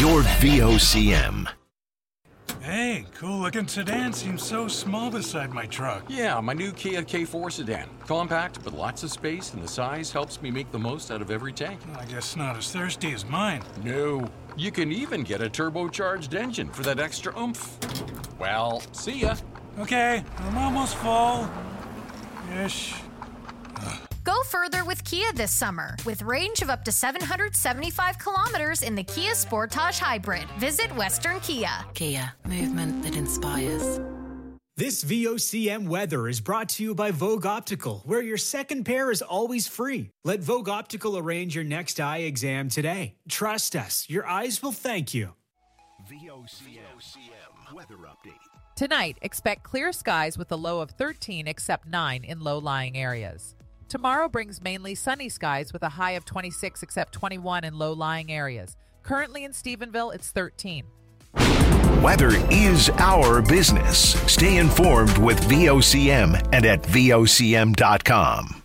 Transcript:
your VOCM. Hey, cool-looking sedan seems so small beside my truck. Yeah, my new Kia K4 sedan. Compact, but lots of space, and the size helps me make the most out of every tank. I guess not as thirsty as mine. No, you can even get a turbocharged engine for that extra oomph. Well, see ya. Okay, I'm almost full. Ish. Go further with Kia this summer with range of up to 775 kilometers in the Kia Sportage Hybrid. Visit Western Kia. Kia, movement that inspires. This VOCM weather is brought to you by Vogue Optical, where your second pair is always free. Let Vogue Optical arrange your next eye exam today. Trust us, your eyes will thank you. VOCM weather update. Tonight, expect clear skies with a low of 13 except 9 in low-lying areas. Tomorrow brings mainly sunny skies with a high of 26 except 21 in low-lying areas. Currently in Stephenville, it's 13. Weather is our business. Stay informed with VOCM and at VOCM.com.